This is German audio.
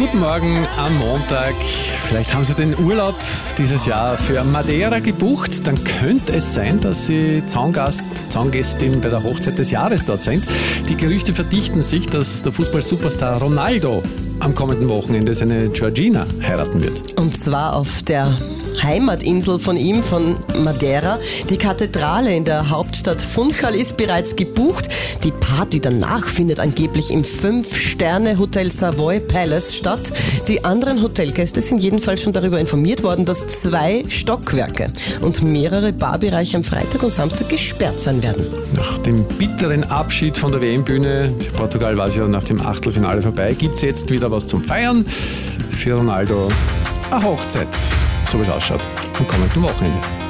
Guten Morgen am Montag. Vielleicht haben Sie den Urlaub dieses Jahr für Madeira gebucht. Dann könnte es sein, dass Sie Zaungästin bei der Hochzeit des Jahres dort sind. Die Gerüchte verdichten sich, dass der Fußball-Superstar Ronaldo am kommenden Wochenende seine Georgina heiraten wird. Und zwar auf der Heimatinsel von ihm, von Madeira. Die Kathedrale in der Hauptstadt Funchal ist bereits gebucht. Die Party danach findet angeblich im 5-Sterne-Hotel Savoy Palace statt. Die anderen Hotelgäste sind jedenfalls schon darüber informiert worden, dass 2 Stockwerke und mehrere Barbereiche am Freitag und Samstag gesperrt sein werden. Nach dem bitteren Abschied von der WM-Bühne, Portugal war es ja nach dem Achtelfinale vorbei, gibt es jetzt wieder was zum Feiern. Für Ronaldo eine Hochzeit, so wie es ausschaut, am kommenden Wochenende.